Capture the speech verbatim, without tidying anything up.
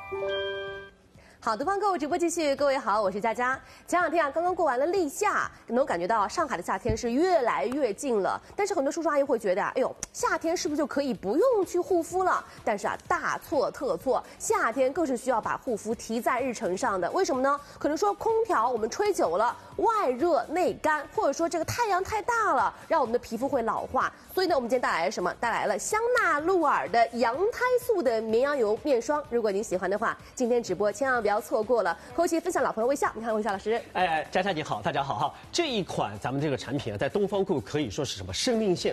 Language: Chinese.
好，东方购物直播继续，各位好，我是佳佳。前两天啊，刚刚过完了立夏，能感觉到上海的夏天是越来越近了。但是很多叔叔阿姨会觉得啊，哎呦，夏天是不是就可以不用去护肤了？但是啊，大错特错，夏天更是需要把护肤提在日程上的。为什么呢？可能说空调我们吹久了，外热内干，或者说这个太阳太大了，让我们的皮肤会老化。所以呢，我们今天带来了什么？带来了香娜露尔的羊胎素的绵羊油面霜。如果您喜欢的话，今天直播千万不要错过了。和我一起分享老朋友微笑，你看微笑老师。 哎，佳佳你好，大家好哈。这一款咱们这个产品啊，在东方购可以说是什么生命线